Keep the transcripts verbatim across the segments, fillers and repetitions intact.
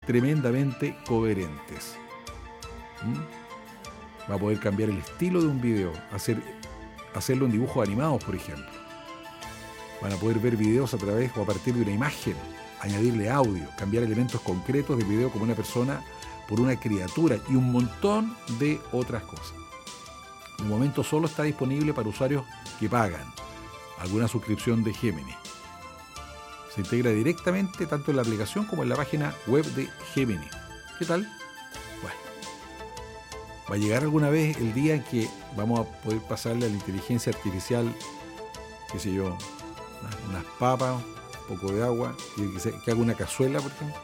tremendamente coherentes. ¿Mm? Va a poder cambiar el estilo de un video, hacer, hacerlo en dibujos animados, por ejemplo. Van a poder ver videos a través o a partir de una imagen, añadirle audio, cambiar elementos concretos del video como una persona por una criatura y un montón de otras cosas. En un momento solo está disponible para usuarios que pagan alguna suscripción de Gemini. Se integra directamente tanto en la aplicación como en la página web de Gemini. ¿Qué tal? Bueno, va a llegar alguna vez el día en que vamos a poder pasarle a la inteligencia artificial, qué sé yo, unas, unas papas, un poco de agua, y que, se, que haga una cazuela, por ejemplo.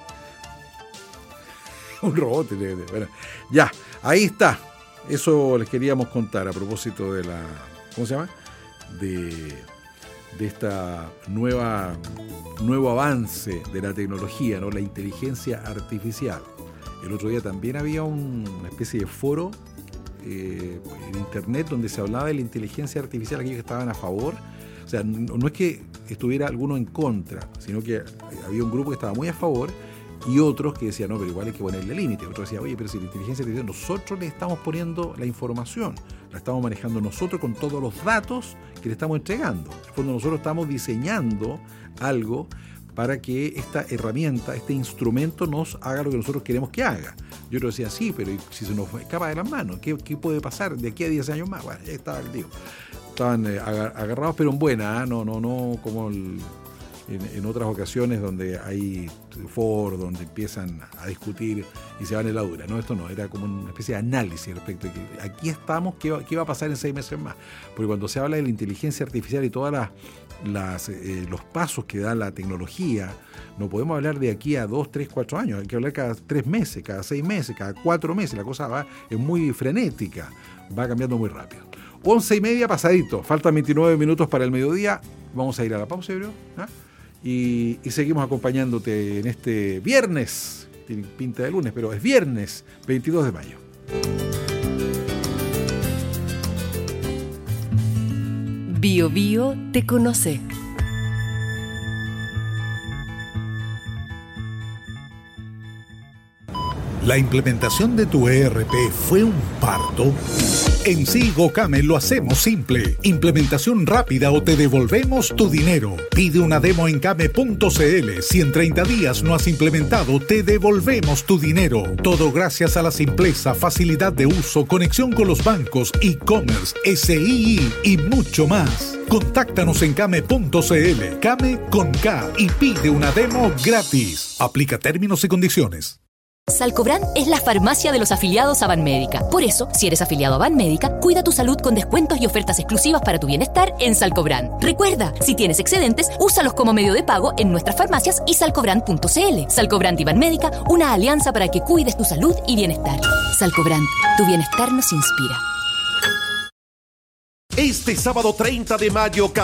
Un robot. Bueno, ya, ahí está. Eso les queríamos contar a propósito de la, ¿cómo se llama? De, de esta nueva, nuevo avance de la tecnología, ¿no? La inteligencia artificial. El otro día también había un, una especie de foro eh, en internet donde se hablaba de la inteligencia artificial, aquellos que estaban a favor. O sea, no, no es que estuviera alguno en contra, sino que había un grupo que estaba muy a favor y otros que decían, no, pero igual hay que ponerle límite. Otros decían, oye, pero si la inteligencia artificial, nosotros le estamos poniendo la información, la estamos manejando nosotros con todos los datos que le estamos entregando. En el fondo nosotros estamos diseñando algo para que esta herramienta, este instrumento nos haga lo que nosotros queremos que haga. Yo le decía, sí, pero si se nos escapa de las manos, ¿qué, qué puede pasar de aquí a diez años más? Bueno, ya estaba el lío. Estaban eh, agarrados, pero en buena, ¿eh? no, no, no como el... En, en otras ocasiones donde hay foros, donde empiezan a discutir y se van en la dura. No, esto no, era como una especie de análisis respecto a que aquí estamos, ¿qué va, qué va a pasar en seis meses más? Porque cuando se habla de la inteligencia artificial y todos las, las, eh, los pasos que da la tecnología, no podemos hablar de aquí a dos, tres, cuatro años, hay que hablar cada tres meses, cada seis meses, cada cuatro meses, la cosa va, es muy frenética, va cambiando muy rápido. Once y media pasadito, faltan veintinueve minutos para el mediodía, vamos a ir a la pausa, ¿no? ¿Ah? Y, y seguimos acompañándote en este viernes, tiene pinta de lunes, pero es viernes veintidós de mayo. Bio Bio te conoce. ¿La implementación de tu E R P fue un parto? En Silgocame lo hacemos simple. Implementación rápida o te devolvemos tu dinero. Pide una demo en came punto c l. Si en treinta días no has implementado, te devolvemos tu dinero. Todo gracias a la simpleza, facilidad de uso, conexión con los bancos, e-commerce, S I I y mucho más. Contáctanos en came punto c l. Came con K y pide una demo gratis. Aplica términos y condiciones. Salcobrand es la farmacia de los afiliados a Banmédica. Por eso, si eres afiliado a Banmédica, cuida tu salud con descuentos y ofertas exclusivas para tu bienestar en Salcobrand. Recuerda, si tienes excedentes, úsalos como medio de pago en nuestras farmacias y salcobrand punto c l. Salcobrand y Banmédica, una alianza para que cuides tu salud y bienestar. Salcobrand, tu bienestar nos inspira. Este sábado treinta de mayo,